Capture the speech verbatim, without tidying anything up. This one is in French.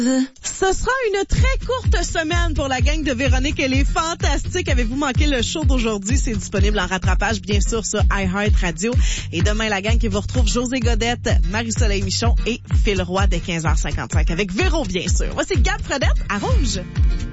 Ce sera une très courte semaine pour la gang de Véronique. Elle est fantastique. Avez-vous manqué le show d'aujourd'hui? C'est disponible en rattrapage, bien sûr, sur iHeartRadio. Et demain, la gang qui vous retrouve José Godette, Marie-Soleil Michon et Phil Roy dès quinze heures cinquante-cinq avec Véro, bien sûr. Voici Gab Fredette à Rouge.